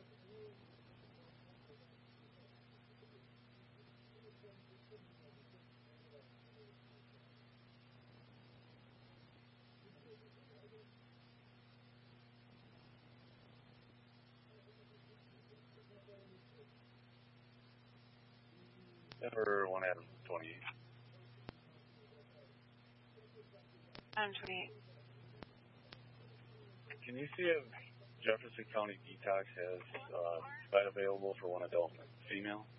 Denver 1 Adam 28. Adam 28. Can you see if Jefferson County Detox has site available for one adult female?